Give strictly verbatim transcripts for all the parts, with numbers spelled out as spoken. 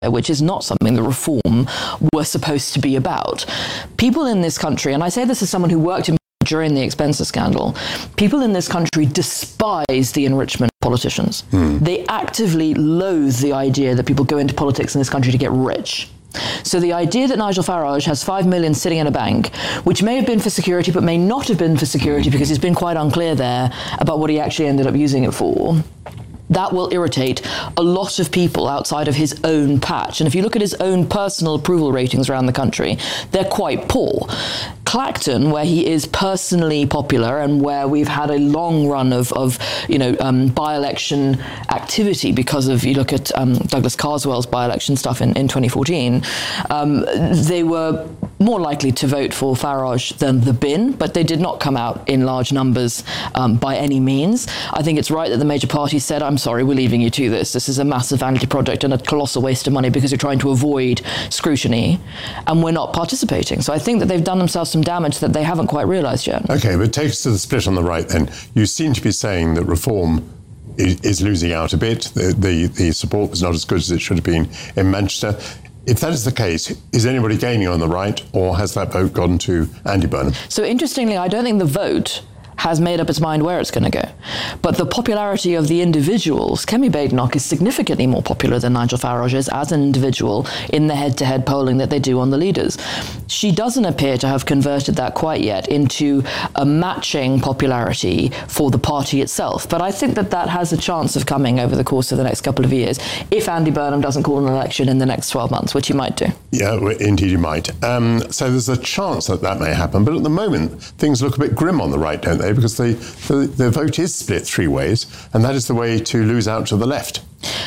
which is not something the reform were supposed to be about. People in this country, and I say this as someone who worked in during the expenses scandal, people in this country despise the enrichment of politicians. Mm. They actively loathe the idea that people go into politics in this country to get rich. So the idea that Nigel Farage has five million sitting in a bank, which may have been for security, but may not have been for security because he's been quite unclear there about what he actually ended up using it for, that will irritate a lot of people outside of his own patch. And if you look at his own personal approval ratings around the country, they're quite poor. Clacton, where he is personally popular and where we've had a long run of, of you know, um, by-election activity because of, you look at um, Douglas Carswell's by-election stuff in, in twenty fourteen, um, they were more likely to vote for Farage than the bin, but they did not come out in large numbers um, by any means. I think it's right that the major parties said, I'm sorry, we're leaving you to this. This is a massive vanity project and a colossal waste of money because you're trying to avoid scrutiny, and we're not participating. So I think that they've done themselves some damage that they haven't quite realised yet. OK, but take us to the split on the right then. You seem to be saying that reform is, is losing out a bit. The, the, the support was not as good as it should have been in Manchester. If that is the case, is anybody gaining on the right, or has that vote gone to Andy Burnham? So interestingly, I don't think the vote has made up its mind where it's going to go. But the popularity of the individuals, Kemi Badenoch is significantly more popular than Nigel Farage is as an individual in the head-to-head polling that they do on the leaders. She doesn't appear to have converted that quite yet into a matching popularity for the party itself. But I think that that has a chance of coming over the course of the next couple of years if Andy Burnham doesn't call an election in the next twelve months, which he might do. Yeah, indeed he might. Um, so there's a chance that that may happen. But at the moment, things look a bit grim on the right, don't they? Because the, the, the vote is split three ways, and that is the way to lose out to the left.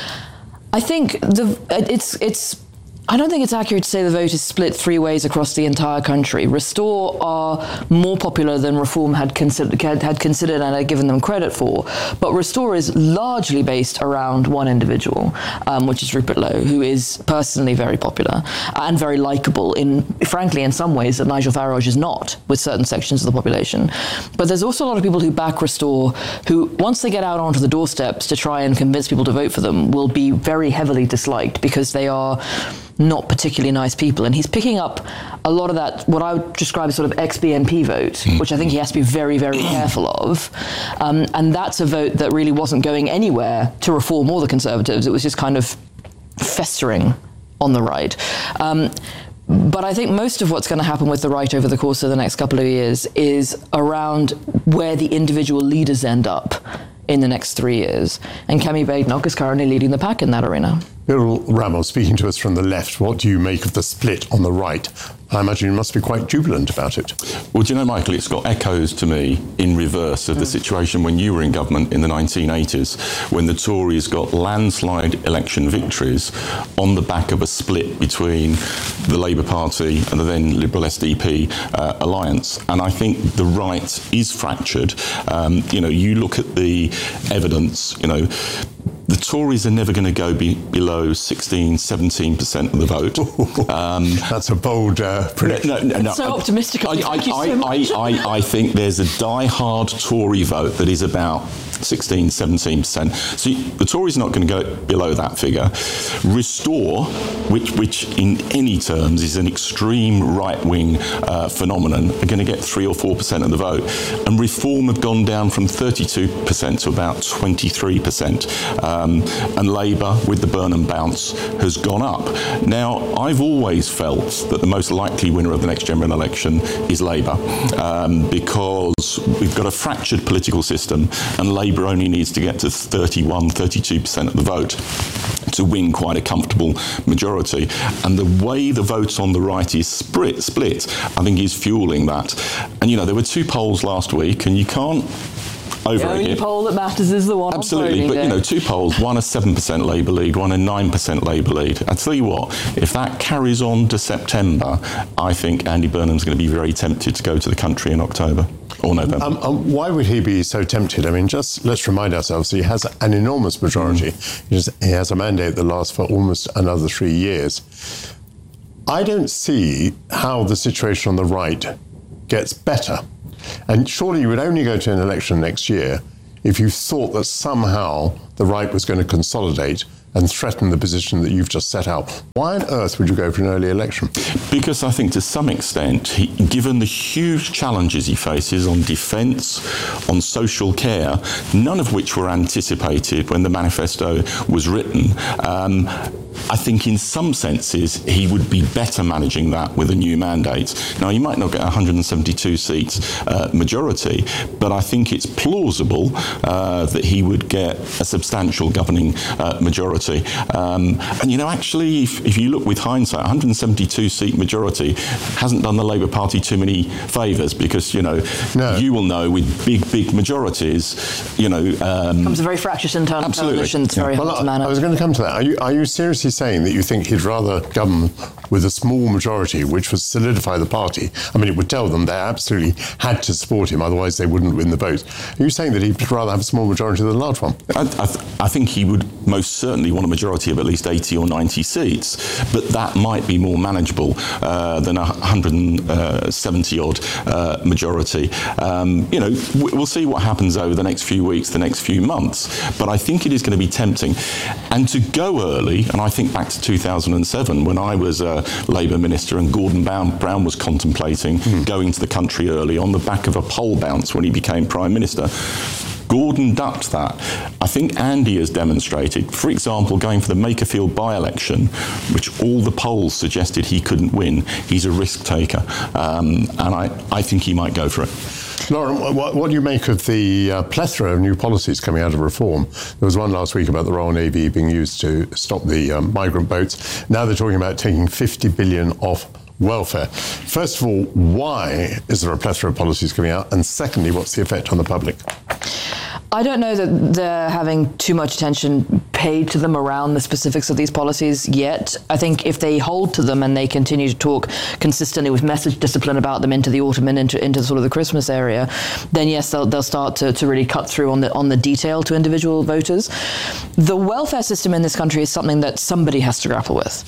I think the it's it's. I don't think it's accurate to say the vote is split three ways across the entire country. Restore are more popular than Reform had considered, had considered and had given them credit for. But Restore is largely based around one individual, um, which is Rupert Lowe, who is personally very popular and very likeable, in, frankly, in some ways that Nigel Farage is not with certain sections of the population. But there's also a lot of people who back Restore who, once they get out onto the doorsteps to try and convince people to vote for them, will be very heavily disliked because they are not particularly nice people. And he's picking up a lot of that, what I would describe as sort of ex-B N P vote, which I think he has to be very, very careful of. Um, and that's a vote that really wasn't going anywhere to Reform or the Conservatives. It was just kind of festering on the right. Um, But I think most of what's going to happen with the right over the course of the next couple of years is around where the individual leaders end up in the next three years. And Kemi Badenoch is currently leading the pack in that arena. Bill Ramos, speaking to us from the left, what do you make of the split on the right? I imagine you must be quite jubilant about it. Well, do you know, Michael, it's got echoes to me in reverse of mm. the situation when you were in government in the nineteen eighties, when the Tories got landslide election victories on the back of a split between the Labour Party and the then Liberal S D P uh, alliance. And I think the right is fractured. Um, you know, you look at the evidence, you know, the Tories are never going to go be below sixteen, seventeen percent of the vote. Um, That's a bold uh, prediction. No, no, no, That's so I, optimistic. I, I, Thank you I, so much. I, I, I think there's a die-hard Tory vote that is about sixteen, seventeen percent. So the Tories are not going to go below that figure. Restore, which, which in any terms is an extreme right-wing uh, phenomenon, are going to get three or four percent of the vote. And Reform have gone down from thirty-two percent to about twenty-three percent. Um, and Labour, with the Burnham bounce, has gone up. Now, I've always felt that the most likely winner of the next general election is Labour, um, because we've got a fractured political system, and Labour only needs to get to thirty-one, thirty-two percent of the vote to win quite a comfortable majority. And the way the vote on the right is split, split, I think is fueling that. And, you know, there were two polls last week, and you can't over the only it. poll that matters is the one. Absolutely, but day. you know, two polls, one a seven percent Labour lead, one a nine percent Labour lead. I tell you what, if that carries on to September, I think Andy Burnham's going to be very tempted to go to the country in October or November. Um, um, why would he be so tempted? I mean, just let's remind ourselves, he has an enormous majority. Mm. He, has, he has a mandate that lasts for almost another three years. I don't see how the situation on the right gets better. And surely you would only go to an election next year if you thought that somehow the right was going to consolidate and threaten the position that you've just set out. Why on earth would you go for an early election? Because I think to some extent, he, given the huge challenges he faces on defence, on social care, none of which were anticipated when the manifesto was written, um, I think in some senses he would be better managing that with a new mandate. Now, he might not get one hundred seventy-two seats uh, majority, but I think it's plausible uh, that he would get a substantial governing uh, majority. Um, and, you know, actually, if, if you look with hindsight, one hundred seventy-two seat majority hasn't done the Labour Party too many favours because, you know, no. you will know with big, big majorities, you know... Um, Comes a very fractious internal coalition. It's yeah. very well, hard to manage. I was going to come to that. Are you, are you seriously saying that you think he'd rather govern with a small majority, which would solidify the party? I mean, it would tell them they absolutely had to support him, otherwise they wouldn't win the vote. Are you saying that he'd rather have a small majority than a large one? I, I, th- I think he would most certainly want a majority of at least eighty or ninety seats, but that might be more manageable uh, than a one hundred seventy odd uh, majority. Um, you know, we'll see what happens over the next few weeks, the next few months, but I think it is going to be tempting. And to go early, and I think back to two thousand seven when I was a Labour minister and Gordon Brown was contemplating mm. going to the country early on the back of a poll bounce when he became Prime Minister. Gordon ducked that. I think Andy has demonstrated, for example, going for the Makerfield by-election, which all the polls suggested he couldn't win, he's a risk taker. Um, and I, I think he might go for it. Lauren, what, what do you make of the uh, plethora of new policies coming out of reform? There was one last week about the Royal Navy being used to stop the um, migrant boats. Now they're talking about taking fifty billion off welfare. First of all, why is there a plethora of policies coming out? And secondly, what's the effect on the public? I don't know that they're having too much attention paid to them around the specifics of these policies yet. I think if they hold to them and they continue to talk consistently with message discipline about them into the autumn and into, into sort of the Christmas area, then yes, they'll, they'll start to, to really cut through on the on the detail to individual voters. The welfare system in this country is something that somebody has to grapple with.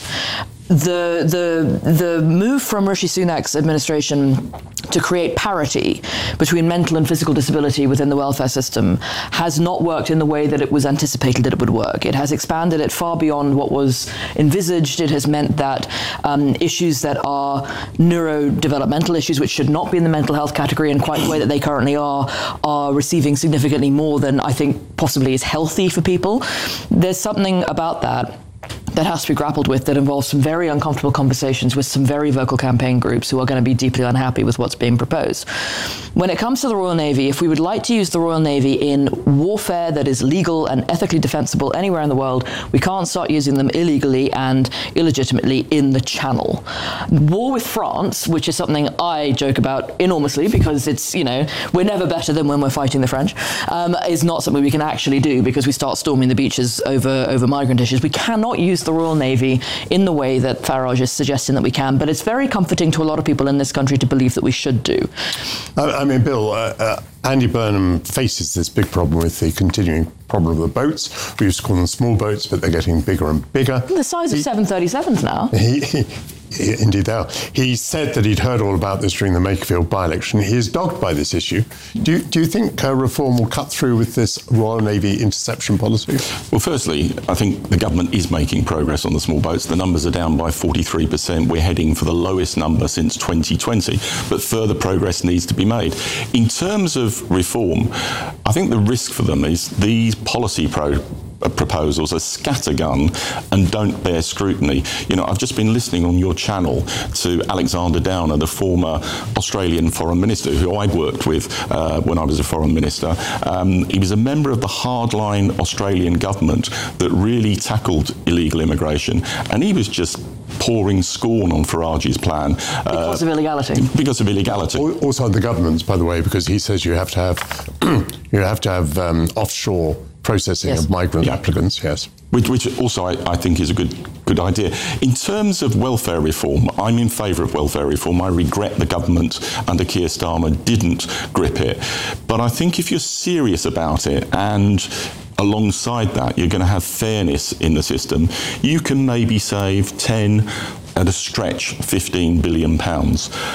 The the the move from Rishi Sunak's administration to create parity between mental and physical disability within the welfare system has not worked in the way that it was anticipated that it would work. It has expanded it far beyond what was envisaged. It has meant that um, issues that are neurodevelopmental issues, which should not be in the mental health category in quite the way that they currently are, are receiving significantly more than I think possibly is healthy for people. There's something about that that has to be grappled with, that involves some very uncomfortable conversations with some very vocal campaign groups who are going to be deeply unhappy with what's being proposed. When it comes to the Royal Navy, if we would like to use the Royal Navy in warfare that is legal and ethically defensible anywhere in the world, we can't start using them illegally and illegitimately in the Channel. War with France, which is something I joke about enormously because it's, you know, we're never better than when we're fighting the French, um, is not something we can actually do because we start storming the beaches over, over migrant issues. We cannot use the Royal Navy in the way that Farage is suggesting that we can, but it's very comforting to a lot of people in this country to believe that we should do. I, I mean, Bill, uh, uh, Andy Burnham faces this big problem with the continuing problem of the boats. We used to call them small boats, but they're getting bigger and bigger. The size of he, seven thirty-sevens now. He, he, Indeed, they are. He said that he'd heard all about this during the Makerfield by-election. He is dogged by this issue. Do you, do you think uh, reform will cut through with this Royal Navy interception policy? Well, firstly, I think the government is making progress on the small boats. The numbers are down by forty-three percent. We're heading for the lowest number since twenty twenty, but further progress needs to be made. In terms of reform, I think the risk for them is these policy pro proposals are scattergun and don't bear scrutiny. You know, I've just been listening on your channel to Alexander Downer, the former Australian foreign minister, who I worked with uh, when I was a foreign minister. Um, he was a member of the hardline Australian government that really tackled illegal immigration, and he was just pouring scorn on Farage's plan. Because uh, of illegality. Because of illegality. Also the government's, by the way, because he says you have to have you have to have um, offshore processing yes. of migrant yeah. applicants, yes. Which, which also I, I think is a good good idea. In terms of welfare reform, I'm in favour of welfare reform. I regret the government under Keir Starmer didn't grip it. But I think if you're serious about it and alongside that you're going to have fairness in the system, you can maybe save ten, at a stretch, fifteen billion pounds.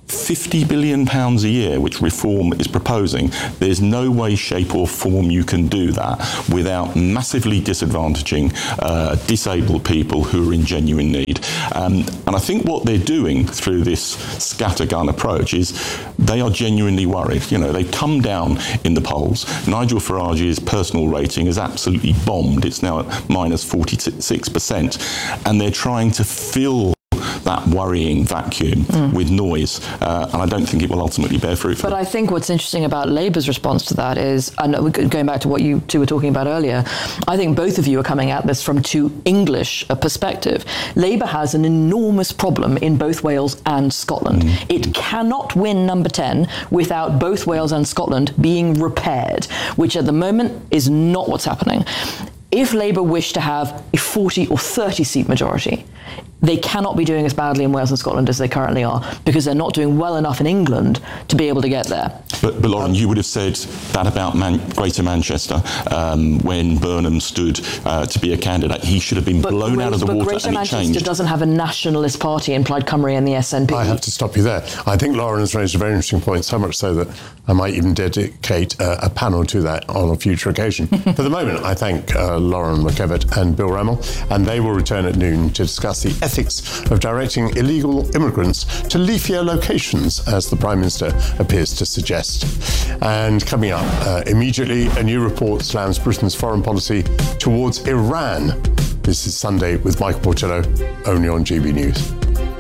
fifty billion pounds a year, which Reform is proposing, there's no way, shape or form you can do that without massively disadvantaging uh, disabled people who are in genuine need. Um, and I think what they're doing through this scattergun approach is they are genuinely worried. You know, they come down in the polls. Nigel Farage's personal rating is absolutely bombed. It's now at minus forty-six percent. And they're trying to fill that worrying vacuum mm. with noise, uh, and I don't think it will ultimately bear fruit. But I think what's interesting about Labour's response to that is, and going back to what you two were talking about earlier, I think both of you are coming at this from too English a perspective. Labour has an enormous problem in both Wales and Scotland. Mm. It cannot win number ten without both Wales and Scotland being repaired, which at the moment is not what's happening. If Labour wish to have a forty or thirty seat majority, they cannot be doing as badly in Wales and Scotland as they currently are, because they're not doing well enough in England to be able to get there. But, but Lauren, you would have said that about Man- Greater Manchester um, when Burnham stood uh, to be a candidate. He should have been but blown Great, out of the but water, Greater and it Manchester changed. doesn't have a nationalist party in Plaid Cymru and the S N P. I have to stop you there. I think Lauren has raised a very interesting point, so much so that I might even dedicate uh, a panel to that on a future occasion. For the moment, I thank uh, Lauren McKevitt and Bill Remmel, and they will return at noon to discuss the ethics of directing illegal immigrants to leafier locations, as the Prime Minister appears to suggest. And coming up, uh, immediately, a new report slams Britain's foreign policy towards Iran. This is Sunday with Michael Portillo, only on G B News.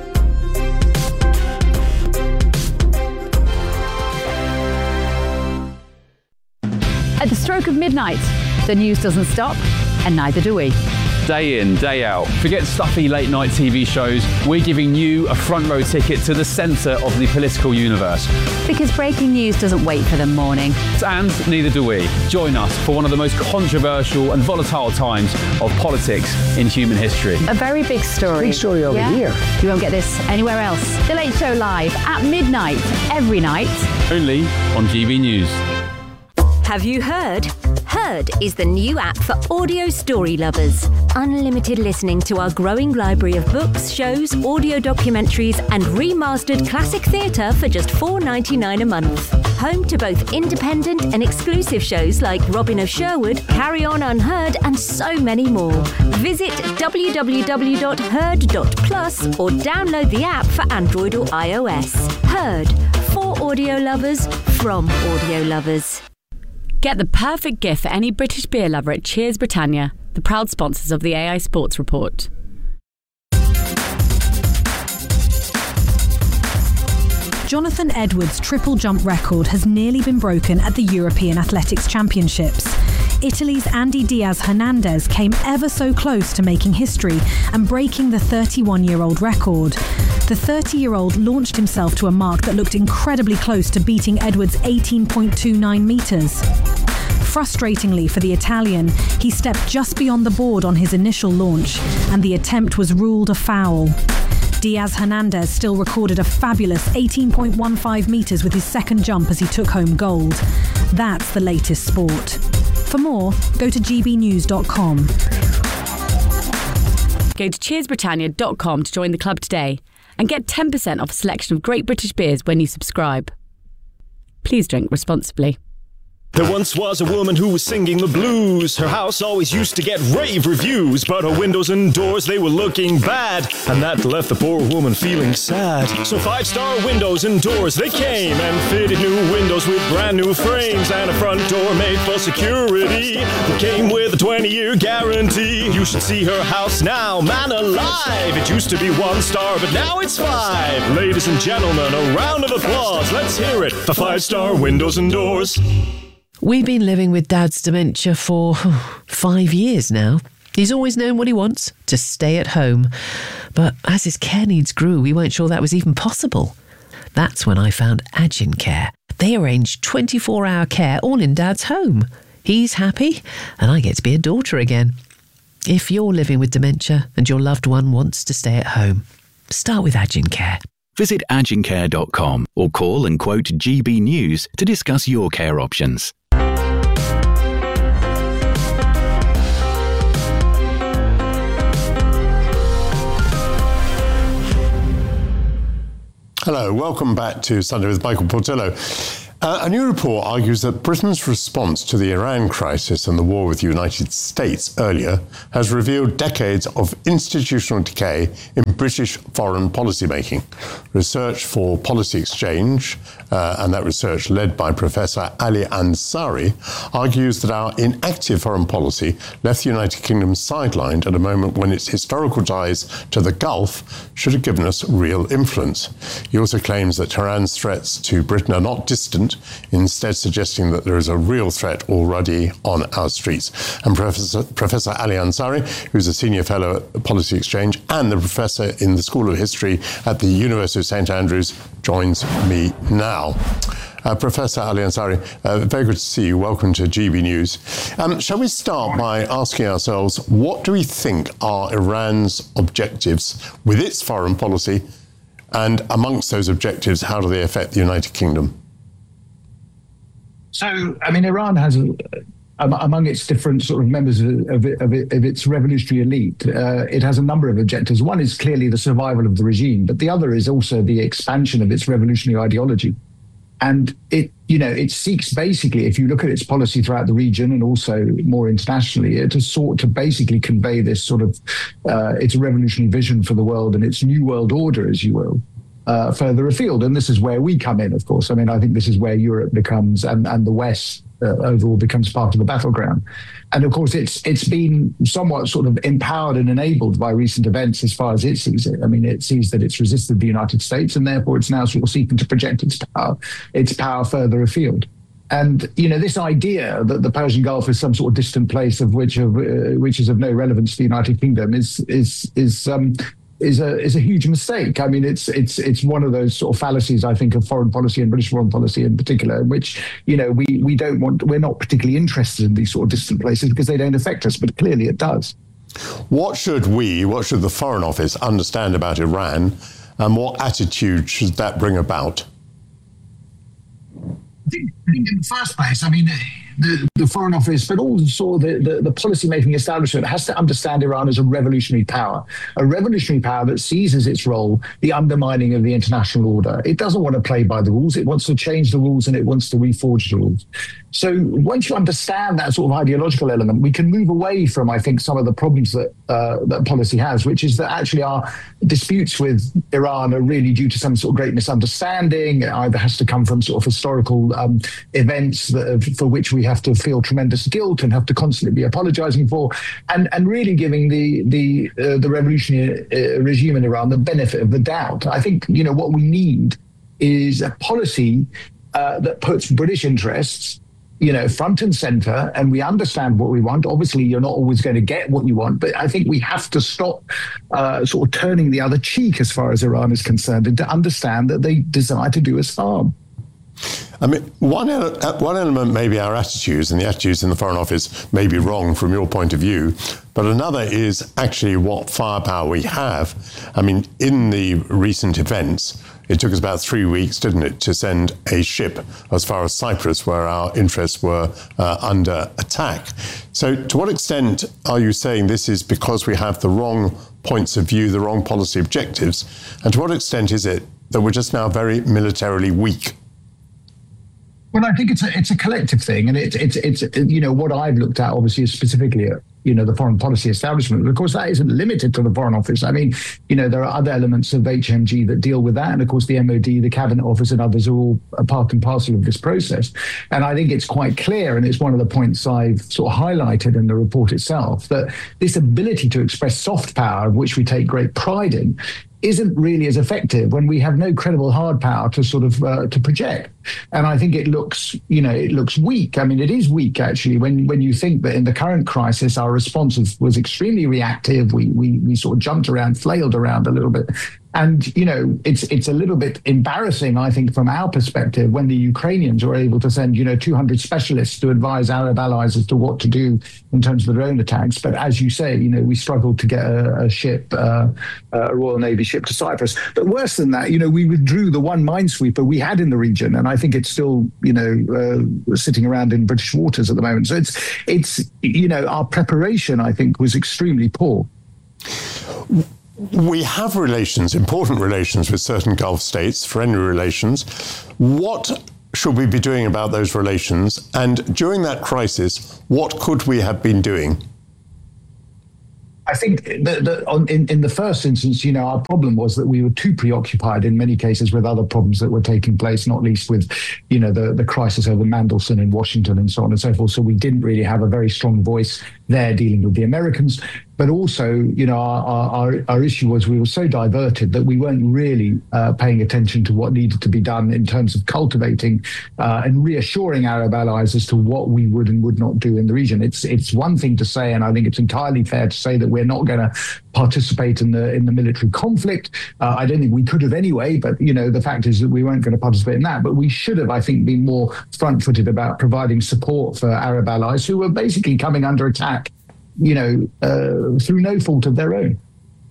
At the stroke of midnight, the news doesn't stop, and neither do we. Day in, day out. Forget stuffy late night T V shows. We're giving you a front row ticket to the centre of the political universe. Because breaking news doesn't wait for the morning. And neither do we. Join us for one of the most controversial and volatile times of politics in human history. A very big story. Big story over yeah? here. You won't get this anywhere else. The Late Show live at midnight, every night. Only on G B News. Have you heard? Heard is the new app for audio story lovers. Unlimited listening to our growing library of books, shows, audio documentaries and remastered classic theatre for just four dollars ninety-nine a month. Home to both independent and exclusive shows like Robin of Sherwood, Carry On Unheard and so many more. Visit w w w dot heard dot plus or download the app for Android or iOS. Heard, for audio lovers, from audio lovers. Get the perfect gift for any British beer lover at Cheers Britannia, the proud sponsors of the A I Sports Report. Jonathan Edwards' triple jump record has nearly been broken at the European Athletics Championships. Italy's Andy Diaz-Hernandez came ever so close to making history and breaking the thirty-one-year-old record. The thirty-year-old launched himself to a mark that looked incredibly close to beating Edwards' eighteen point two nine metres. Frustratingly for the Italian, he stepped just beyond the board on his initial launch, and the attempt was ruled a foul. Diaz-Hernandez still recorded a fabulous eighteen point one five metres with his second jump as he took home gold. That's the latest sport. For more, go to g b news dot com. Go to cheers britannia dot com to join the club today and get ten percent off a selection of great British beers when you subscribe. Please drink responsibly. There once was a woman who was singing the blues. Her house always used to get rave reviews, but her windows and doors, they were looking bad, and that left the poor woman feeling sad. So five-star windows and doors, they came and fitted new windows with brand new frames and a front door made for security that came with a twenty-year guarantee. You should see her house now, man alive. It used to be one star, but now it's five. Ladies and gentlemen, a round of applause. Let's hear it for five-star windows and doors. We've been living with Dad's dementia for five years now. He's always known what he wants, to stay at home. But as his care needs grew, we weren't sure that was even possible. That's when I found Agin Care. They arrange twenty-four hour care all in Dad's home. He's happy, and I get to be a daughter again. If you're living with dementia and your loved one wants to stay at home, start with Agin Care. Visit agin care dot com or call and quote G B News to discuss your care options. Hello, welcome back to Sunday with Michael Portillo. Uh, a new report argues that Britain's response to the Iran crisis and the war with the United States earlier has revealed decades of institutional decay in British foreign policy making. Research for Policy Exchange, uh, and that research led by Professor Ali Ansari, argues that our inactive foreign policy left the United Kingdom sidelined at a moment when its historical ties to the Gulf should have given us real influence. He also claims that Iran's threats to Britain are not distant, instead suggesting that there is a real threat already on our streets. And Professor, Professor Ali Ansari, who's a senior fellow at Policy Exchange and the professor in the School of History at the University of Saint Andrews, joins me now. Uh, Professor Ali Ansari, uh, very good to see you. Welcome to G B News. Um, shall we start by asking ourselves, what do we think are Iran's objectives with its foreign policy? And amongst those objectives, how do they affect the United Kingdom? So, I mean, Iran has, um, among its different sort of members of, of, it, of, it, of its revolutionary elite, uh, it has a number of objectives. One is clearly the survival of the regime, but the other is also the expansion of its revolutionary ideology. And it, you know, it seeks basically, if you look at its policy throughout the region and also more internationally, it has sought to basically convey this sort of, uh, its revolutionary vision for the world and its new world order, as you will. Uh, further afield. And this is where we come in, of course. I mean, I think this is where Europe becomes, and, and the West uh, overall becomes part of the battleground. And of course, it's it's been somewhat sort of empowered and enabled by recent events as far as it sees it. I mean, it sees that it's resisted the United States, and therefore it's now sort of seeking to project its power, its power further afield. And, you know, this idea that the Persian Gulf is some sort of distant place of which of uh, which is of no relevance to the United Kingdom is is is um is a is a huge mistake. I mean, it's it's it's one of those sort of fallacies, I think, of foreign policy and British foreign policy in particular, in which, you know, we we don't want, we're not particularly interested in these sort of distant places because they don't affect us, but clearly it does. What should we, what should the Foreign Office understand about Iran, and what attitude should that bring about? I think in the first place, I mean, the, the Foreign Office, but also the, the, the policy-making establishment has to understand Iran as a revolutionary power, a revolutionary power that sees as its role the undermining of the international order. It doesn't want to play by the rules. It wants to change the rules and it wants to reforge the rules. So once you understand that sort of ideological element, we can move away from, I think, some of the problems that uh, that policy has, which is that actually our disputes with Iran are really due to some sort of great misunderstanding. It either has to come from sort of historical um, events that, for which we have to feel tremendous guilt and have to constantly be apologizing for, and, and really giving the the uh, the revolutionary uh, regime in Iran the benefit of the doubt. I think, you know, what we need is a policy uh, that puts British interests, you know, front and center, and we understand what we want. Obviously, you're not always going to get what you want, but I think we have to stop uh, sort of turning the other cheek as far as Iran is concerned, and to understand that they desire to do us harm. I mean, one, ele- one element may be our attitudes, and the attitudes in the Foreign Office may be wrong from your point of view, but another is actually what firepower we have. I mean, in the recent events, it took us about three weeks, didn't it, to send a ship as far as Cyprus, where our interests were uh, under attack. So to what extent are you saying this is because we have the wrong points of view, the wrong policy objectives? And to what extent is it that we're just now very militarily weak? Well, I think it's a it's a collective thing, and it's it's it's you know, what I've looked at obviously is specifically at, you know, the foreign policy establishment. But of course, that isn't limited to the Foreign Office. I mean, you know, there are other elements of H M G that deal with that, and of course, the M O D, the Cabinet Office, and others are all a part and parcel of this process. And I think it's quite clear, and it's one of the points I've sort of highlighted in the report itself, that this ability to express soft power, of which we take great pride in, isn't really as effective when we have no credible hard power to sort of uh, to project. And I think it looks, you know, it looks weak. I mean, it is weak actually when when you think that in the current crisis our response was extremely reactive. We we we sort of jumped around, flailed around a little bit. And, you know, it's it's a little bit embarrassing, I think, from our perspective, when the Ukrainians were able to send, you know, two hundred specialists to advise Arab allies as to what to do in terms of their own attacks. But as you say, you know, we struggled to get a, a ship, uh, a Royal Navy ship to Cyprus. But worse than that, you know, we withdrew the one minesweeper we had in the region. And I think it's still, you know, uh, sitting around in British waters at the moment. So it's, it's you know, our preparation, I think, was extremely poor. we have relations, important relations with certain Gulf states, friendly relations. What should we be doing about those relations? And during that crisis, what could we have been doing? I think that, that on, in, in the first instance, you know, our problem was that we were too preoccupied in many cases with other problems that were taking place, not least with, you know, the, the crisis over Mandelson in Washington and so on and so forth. So we didn't really have a very strong voice there dealing with the Americans. But also, you know, our, our, our issue was we were so diverted that we weren't really uh, paying attention to what needed to be done in terms of cultivating uh, and reassuring Arab allies as to what we would and would not do in the region. It's it's one thing to say, and I think it's entirely fair to say that we're not going to participate in the in the military conflict. Uh, I don't think we could have anyway, but, you know, the fact is that we weren't going to participate in that. But we should have, I think, been more front-footed about providing support for Arab allies who were basically coming under attack, you know, uh, through no fault of their own.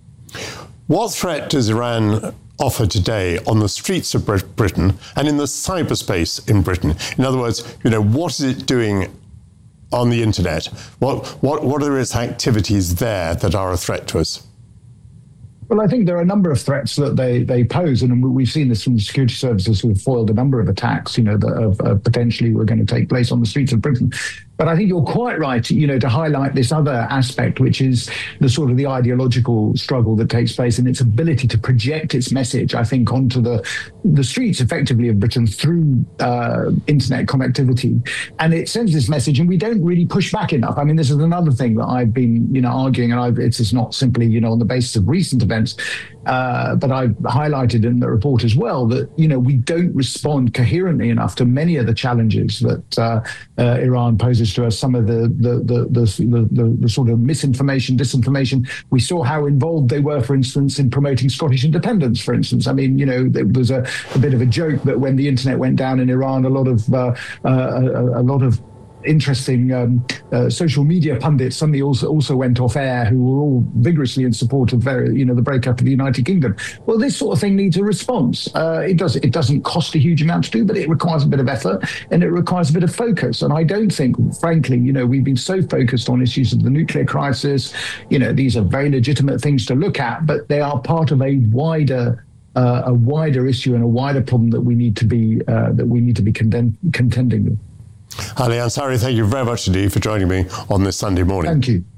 What threat does Iran offer today on the streets of Brit- Britain and in the cyberspace in Britain? In other words, you know, what is it doing on the internet? What what what are its activities there that are a threat to us? Well, I think there are a number of threats that they, they pose, and we've seen this from the security services who have foiled a number of attacks, you know, that have, uh, potentially were going to take place on the streets of Britain. But I think you're quite right, you know, to highlight this other aspect, which is the sort of the ideological struggle that takes place and its ability to project its message, I think, onto the the streets effectively of Britain through uh, internet connectivity. And it sends this message, and we don't really push back enough. I mean, this is another thing that I've been, you know, arguing, and I've, it's not simply, you know, on the basis of recent events, uh, but I've highlighted in the report as well that, you know, we don't respond coherently enough to many of the challenges that uh, uh, Iran poses to us, some of the the the, the the the the sort of misinformation, disinformation. We saw how involved they were, for instance, in promoting Scottish independence, for instance. I mean, you know, there was a, a bit of a joke that when the internet went down in Iran, a lot of uh, uh, a, a lot of interesting um, uh, social media pundits suddenly also also went off air, who were all vigorously in support of very, you know, the breakup of the United Kingdom. Well, this sort of thing needs a response. Uh, it does. It doesn't cost a huge amount to do, but it requires a bit of effort and it requires a bit of focus. And I don't think, frankly, you know, we've been so focused on issues of the nuclear crisis. You know, these are very legitimate things to look at, but they are part of a wider uh, a wider issue and a wider problem that we need to be uh, that we need to be contend- contending with. Ali Ansari, thank you very much indeed for joining me on this Sunday morning. Thank you.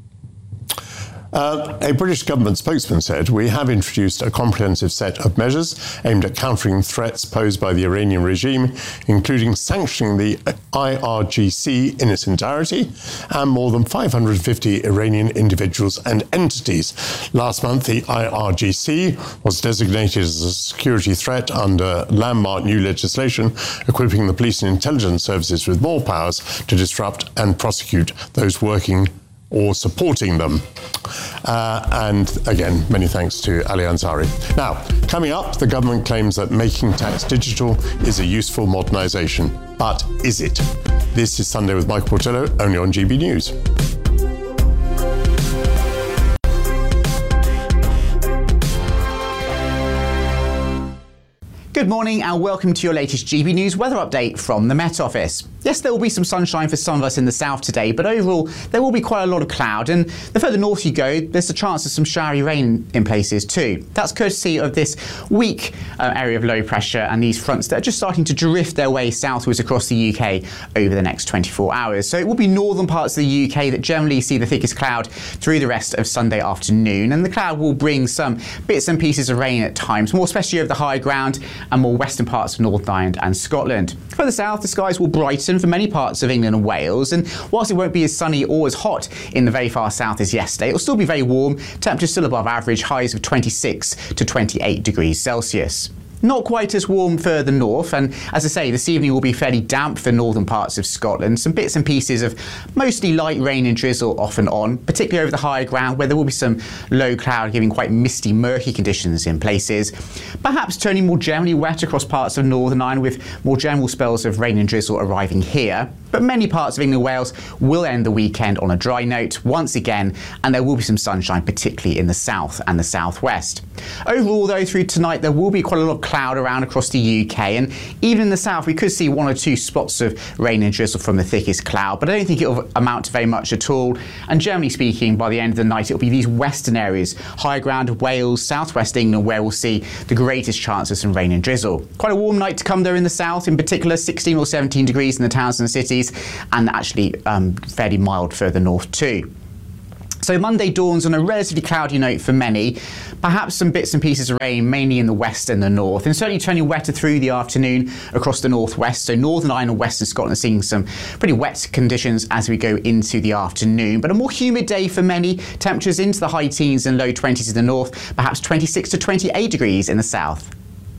Uh, a British government spokesman said, "We have introduced a comprehensive set of measures aimed at countering threats posed by the Iranian regime, including sanctioning the I R G C in its entirety and more than five hundred fifty Iranian individuals and entities." Last month, the I R G C was designated as a security threat under landmark new legislation, equipping the police and intelligence services with more powers to disrupt and prosecute those working or supporting them. Uh, and again, many thanks to Ali Ansari. Now, coming up, the government claims that making tax digital is a useful modernisation. But is it? This is Sunday with Michael Portillo, only on G B News. Good morning and welcome to your latest G B News weather update from the Met Office. Yes, there will be some sunshine for some of us in the south today, but overall there will be quite a lot of cloud, and the further north you go, there's a chance of some showery rain in places too. That's courtesy of this weak uh, area of low pressure and these fronts that are just starting to drift their way southwards across the U K over the next twenty-four hours. So it will be northern parts of the U K that generally see the thickest cloud through the rest of Sunday afternoon, and the cloud will bring some bits and pieces of rain at times, more especially over the high ground and more western parts of Northern Ireland and Scotland. Further south, the skies will brighten for many parts of England and Wales, and whilst it won't be as sunny or as hot in the very far south as yesterday, it'll still be very warm, temperatures still above average, highs of twenty-six to twenty-eight degrees Celsius. Not quite as warm further north, and as I say, this evening will be fairly damp for northern parts of Scotland. Some bits and pieces of mostly light rain and drizzle off and on, particularly over the higher ground where there will be some low cloud giving quite misty, murky conditions in places. Perhaps turning more generally wet across parts of Northern Ireland with more general spells of rain and drizzle arriving here. But many parts of England and Wales will end the weekend on a dry note once again, and there will be some sunshine, particularly in the south and the southwest. Overall, though, through tonight, there will be quite a lot of cloud around across the U K, and even in the south we could see one or two spots of rain and drizzle from the thickest cloud, but I don't think it'll amount to very much at all. And generally speaking, by the end of the night, it'll be these western areas, high ground of Wales, southwest England, where we'll see the greatest chance of some rain and drizzle. Quite a warm night to come there in the south, in particular sixteen or seventeen degrees in the towns and cities, and actually um, fairly mild further north too. So Monday dawns on a relatively cloudy note for many, perhaps some bits and pieces of rain, mainly in the west and the north, and certainly turning wetter through the afternoon across the northwest. So Northern Ireland and Western Scotland are seeing some pretty wet conditions as we go into the afternoon. But a more humid day for many, temperatures into the high teens and low twenties in the north, perhaps twenty-six to twenty-eight degrees in the south.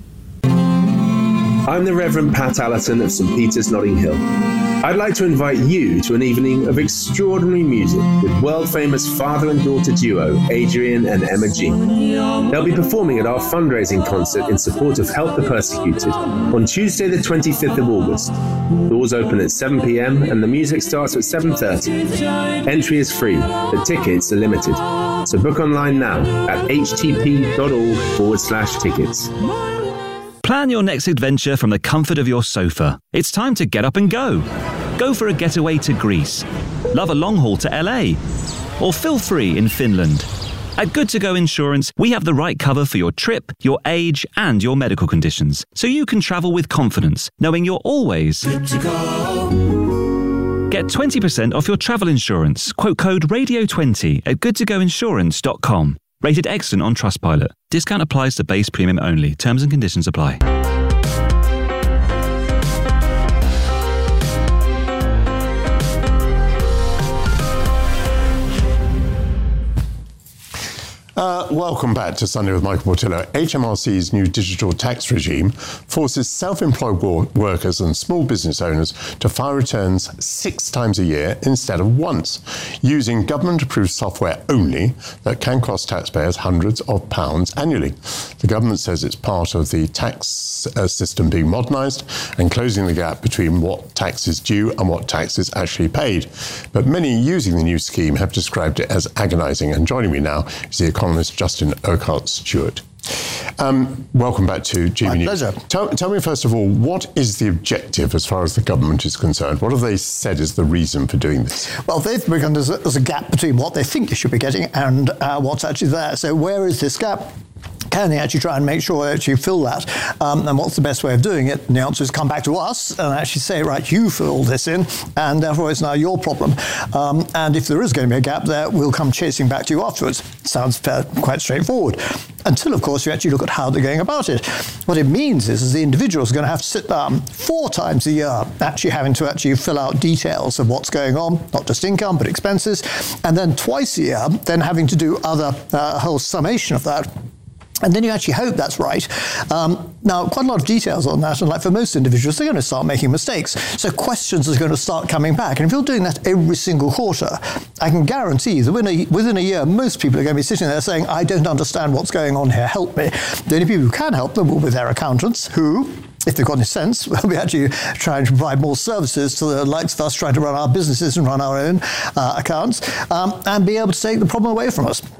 I'm the Reverend Pat Allerton of St Peter's, Notting Hill. I'd like to invite you to an evening of extraordinary music with world-famous father and daughter duo Adrian and Emma Jean. They'll be performing at our fundraising concert in support of Help the Persecuted on Tuesday the twenty-fifth of August. Doors open at seven p m and the music starts at seven thirty. Entry is free, but tickets are limited. So book online now at htp.org forward slash tickets. Plan your next adventure from the comfort of your sofa. It's time to get up and go. Go for a getaway to Greece. Love a long haul to L A. Or feel free in Finland. At Good To Go Insurance, we have the right cover for your trip, your age, and your medical conditions, so you can travel with confidence, knowing you're always good to go. Get twenty percent off your travel insurance. Quote code radio twenty at good to go insurance dot com. Rated excellent on Trustpilot. Discount applies to base premium only. Terms and conditions apply. Uh, welcome back to Sunday with Michael Portillo. H M R C's new digital tax regime forces self-employed workers and small business owners to file returns six times a year instead of once, using government-approved software only that can cost taxpayers hundreds of pounds annually. The government says it's part of the tax uh, system being modernised and closing the gap between what tax is due and what tax is actually paid. But many using the new scheme have described it as agonising. And joining me now is the economist Justin Urquhart-Stewart. Um, welcome back to G B News. My pleasure. Tell, tell me first of all, what is the objective as far as the government is concerned? What have they said is the reason for doing this? Well, they've begun there's a, there's a gap between what they think they should be getting and uh, what's actually there. So where is this gap? Can they actually try and make sure they actually fill that? Um, and what's the best way of doing it? And the answer is come back to us and actually say, right, you fill all this in, and therefore it's now your problem. Um, and if there is going to be a gap there, we'll come chasing back to you afterwards. Sounds fair, quite straightforward. Until, of course, you actually look at how they're going about it. What it means is, is the individuals are going to have to sit down four times a year, actually having to actually fill out details of what's going on, not just income, but expenses. And then twice a year, then having to do other, uh, a whole summation of that. And then you actually hope that's right. Um, now, quite a lot of details on that, and like for most individuals, they're going to start making mistakes. So questions are going to start coming back. And if you're doing that every single quarter, I can guarantee that within a, within a year, most people are going to be sitting there saying, I don't understand what's going on here, help me. The only people who can help them will be their accountants, who, if they've got any sense, we'll be actually trying to provide more services to the likes of us trying to run our businesses and run our own uh, accounts, um, and be able to take the problem away from us.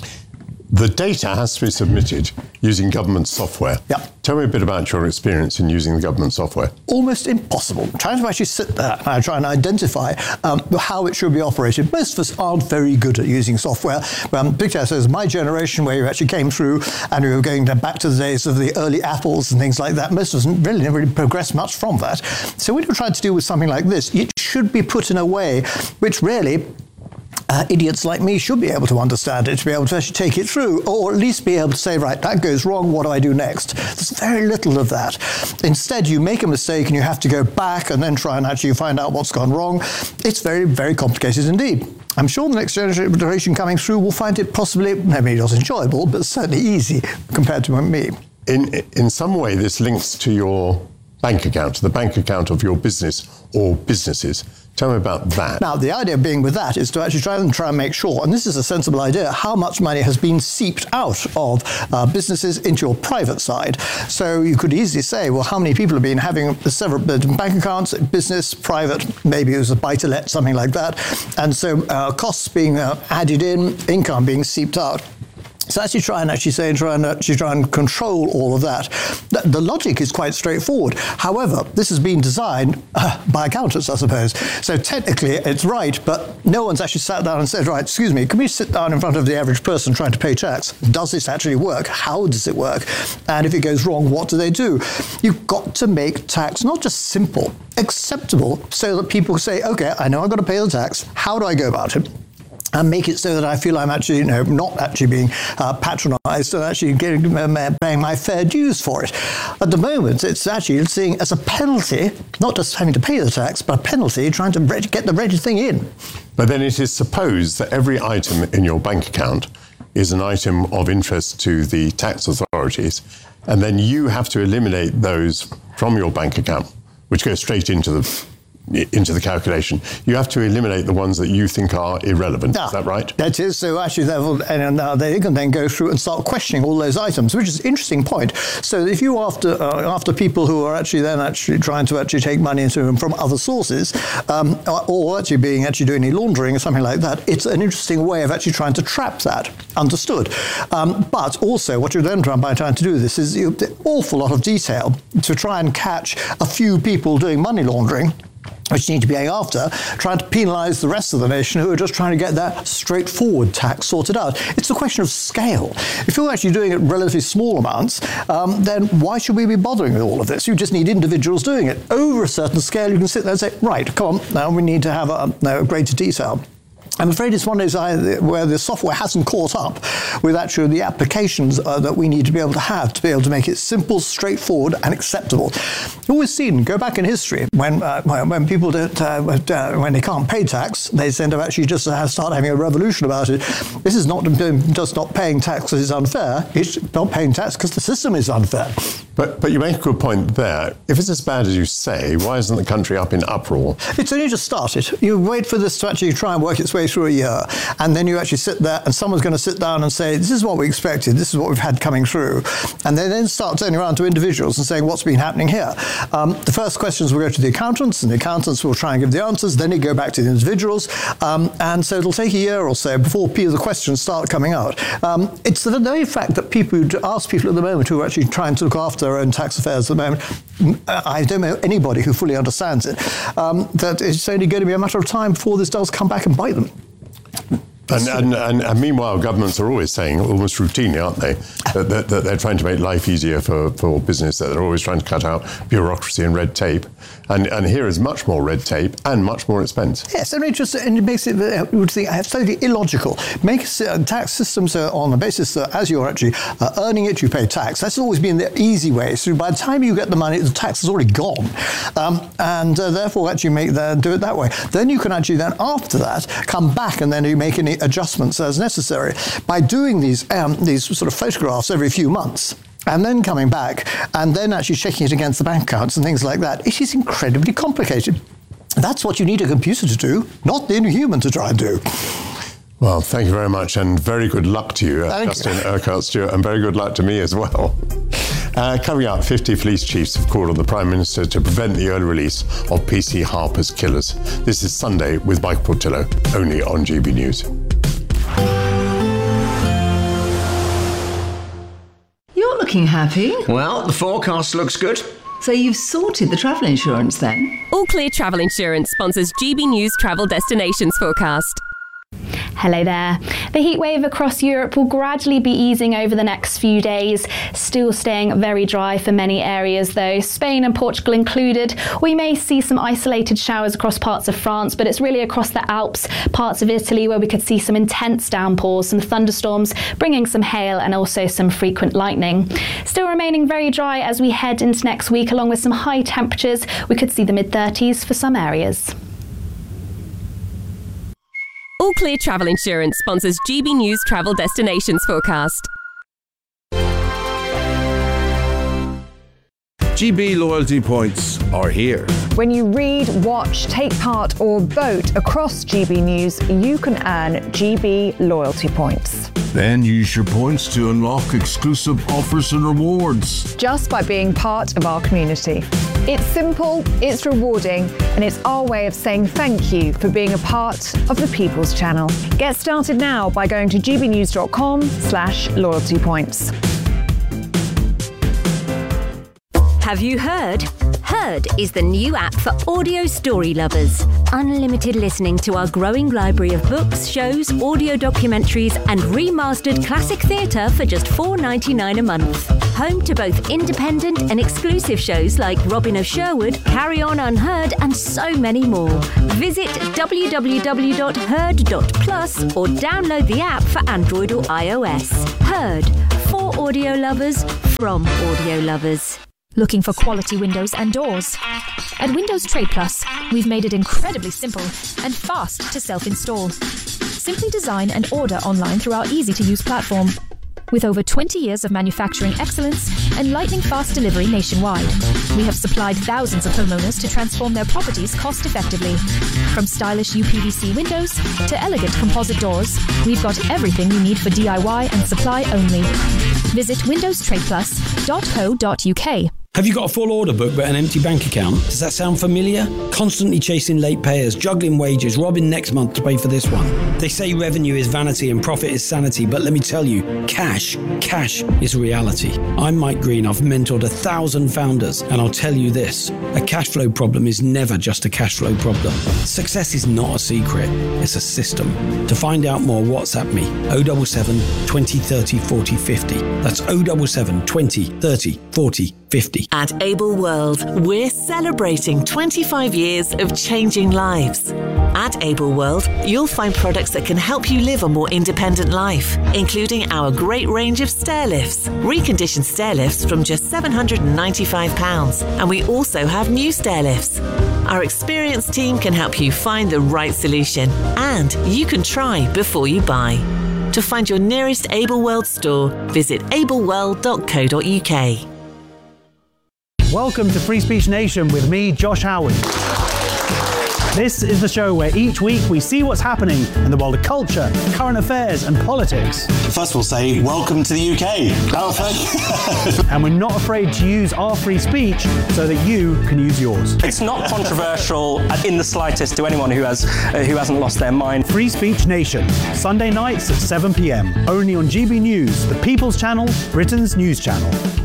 The data has to be submitted using government software. Yeah. Tell me a bit about your experience in using the government software. Almost impossible. Trying to actually sit there and try and identify um, how it should be operated. Most of us aren't very good at using software. Um, Picture says my generation, where you actually came through and we were going back to the days of the early Apples and things like that, most of us really never really progressed much from that. So when you're trying to deal with something like this, it should be put in a way which really Uh, idiots like me should be able to understand it, to be able to actually take it through, or at least be able to say, right, that goes wrong, what do I do next? There's very little of that. Instead, you make a mistake and you have to go back and then try and actually find out what's gone wrong. It's very, very complicated indeed. I'm sure the next generation coming through will find it possibly, maybe not enjoyable, but certainly easy compared to me. In, in some way, this links to your bank account, the bank account of your business or businesses. Tell me about that. Now, the idea being with that is to actually try and try and make sure, and this is a sensible idea, how much money has been seeped out of uh, businesses into your private side. So you could easily say, well, how many people have been having several bank accounts, business, private, maybe it was a buy-to-let, something like that. And so uh, costs being uh, added in, income being seeped out. So actually try and actually say, try and actually try and control all of that. The, the logic is quite straightforward. However, this has been designed uh, by accountants, I suppose. So technically it's right, but no one's actually sat down and said, right, excuse me, can we sit down in front of the average person trying to pay tax? Does this actually work? How does it work? And if it goes wrong, what do they do? You've got to make tax not just simple, acceptable, so that people say, okay, I know I've got to pay the tax. How do I go about it? And make it so that I feel I'm actually, you know, not actually being uh, patronised and actually getting, uh, paying my fair dues for it. At the moment, it's actually seeing as a penalty, not just having to pay the tax, but a penalty trying to get the wretched thing in. But then it is supposed that every item in your bank account is an item of interest to the tax authorities, and then you have to eliminate those from your bank account, which go straight into the into the calculation. You have to eliminate the ones that you think are irrelevant. Ah, is that right? That is. So actually, and uh, they can then go through and start questioning all those items, which is an interesting point. So if you after uh, after people who are actually then actually trying to actually take money into them from other sources, um, or actually being actually doing any laundering or something like that, it's an interesting way of actually trying to trap that. Understood. Um, but also, what you're then trying by trying to do this is you, an awful lot of detail to try and catch a few people doing money laundering, which you need to be going after, trying to penalise the rest of the nation who are just trying to get that straightforward tax sorted out. It's a question of scale. If you're actually doing it in relatively small amounts, um, then why should we be bothering with all of this? You just need individuals doing it. Over a certain scale, you can sit there and say, right, come on, now we need to have a, a greater detail. I'm afraid it's one of those where the software hasn't caught up with actually the applications uh, that we need to be able to have to be able to make it simple, straightforward, and acceptable. You've always seen, go back in history, when uh, when people don't, uh, when they can't pay tax, they tend to actually just uh, start having a revolution about it. This is not just not paying tax because it's unfair. It's not paying tax because the system is unfair. But but you make a good point there. If it's as bad as you say, why isn't the country up in uproar? It's only just started. You wait for this to actually try and work its way through a year, and then you actually sit there and someone's going to sit down and say, this is what we expected, this is what we've had coming through. And they then start turning around to individuals and saying, what's been happening here? Um, the first questions will go to the accountants, and the accountants will try and give the answers, then you go back to the individuals, um, and so it'll take a year or so before the questions start coming out. Um, it's the very fact that people who ask people at the moment who are actually trying to look after their own tax affairs at the moment, I don't know anybody who fully understands it, um, that it's only going to be a matter of time before this does come back and bite them. And, and, and, and meanwhile, governments are always saying, almost routinely, aren't they, that, that, that they're trying to make life easier for, for business, that they're always trying to cut out bureaucracy and red tape. And, and here is much more red tape and much more expense. Yes, and it just and it makes it uh, would think totally illogical. Make uh, tax systems uh, on the basis that as you're actually uh, earning it, you pay tax. That's always been the easy way. So by the time you get the money, the tax is already gone, um, and uh, therefore actually make the, do it that way. Then you can actually then after that come back and then you make any adjustments as necessary by doing these um, these sort of photographs every few months. And then coming back and then actually checking it against the bank accounts and things like that. It is incredibly complicated. That's what you need a computer to do, not the human to try and do. Well, thank you very much, and very good luck to you, uh, Justin Urquhart Stewart, and very good luck to me as well. Uh, coming up, fifty police chiefs have called on the Prime Minister to prevent the early release of P C Harper's killers. This is Sunday with Mike Portillo, only on G B News. You're looking happy. Well, the forecast looks good. So you've sorted the travel insurance then? All Clear Travel Insurance sponsors G B News Travel Destinations Forecast. Hello there. The heatwave across Europe will gradually be easing over the next few days, still staying very dry for many areas though, Spain and Portugal included. We may see some isolated showers across parts of France, but it's really across the Alps, parts of Italy where we could see some intense downpours, some thunderstorms, bringing some hail and also some frequent lightning. Still remaining very dry as we head into next week, along with some high temperatures. We could see the mid thirties for some areas. All Clear Travel Insurance sponsors G B News Travel Destinations Forecast. G B loyalty points are here. When you read, watch, take part or vote across G B News, you can earn G B loyalty points. Then use your points to unlock exclusive offers and rewards. Just by being part of our community. It's simple, it's rewarding, and it's our way of saying thank you for being a part of the People's Channel. Get started now by going to gbnews.com slash loyalty points. Have you heard? Heard is the new app for audio story lovers. Unlimited listening to our growing library of books, shows, audio documentaries, and remastered classic theatre for just four dollars ninety-nine a month. Home to both independent and exclusive shows like Robin of Sherwood, Carry On Unheard, and so many more. Visit w w w dot heard dot plus or download the app for Android or iOS. Heard, for audio lovers, from audio lovers. Looking for quality windows and doors? At Windows Trade Plus, we've made it incredibly simple and fast to self-install. Simply design and order online through our easy-to-use platform. With over twenty years of manufacturing excellence and lightning-fast delivery nationwide, we have supplied thousands of homeowners to transform their properties cost-effectively. From stylish U P V C windows to elegant composite doors, we've got everything you need for D I Y and supply only. Visit windows trade plus dot co dot u k. Have you got a full order book but an empty bank account? Does that sound familiar? Constantly chasing late payers, juggling wages, robbing next month to pay for this one. They say revenue is vanity and profit is sanity, but let me tell you, cash, cash is reality. I'm Mike Green. I've mentored a thousand founders, and I'll tell you this, a cash flow problem is never just a cash flow problem. Success is not a secret, it's a system. To find out more, WhatsApp me, oh seven seven, twenty, thirty, forty, fifty. That's oh seven seven, twenty, thirty, forty, fifty. At Able World, we're celebrating twenty-five years of changing lives. At Able World, you'll find products that can help you live a more independent life, including our great range of stair lifts, reconditioned stair lifts from just seven hundred ninety-five pounds, and we also have new stair lifts. Our experienced team can help you find the right solution, and you can try before you buy. To find your nearest Able World store, visit able world dot co dot u k. Welcome to Free Speech Nation with me, Josh Howard. This is the show where each week we see what's happening in the world of culture, current affairs and politics. First we'll say, welcome to the U K. And we're not afraid to use our free speech so that you can use yours. It's not controversial in the slightest to anyone who has uh, who hasn't lost their mind. Free Speech Nation, Sunday nights at seven p m, only on G B News, the People's Channel, Britain's news channel.